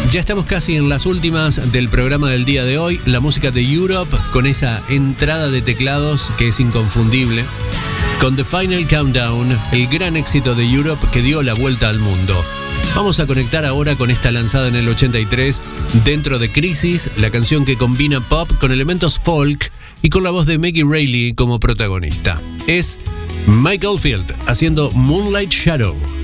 Ya estamos casi en las últimas del programa del día de hoy. La música de Europe con esa entrada de teclados que es inconfundible. Con The Final Countdown, el gran éxito de Europe que dio la vuelta al mundo. Vamos a conectar ahora con esta lanzada en el 83 dentro de Crisis, la canción que combina pop con elementos folk y con la voz de Maggie Reilly como protagonista. Es Mike Oldfield haciendo Moonlight Shadow.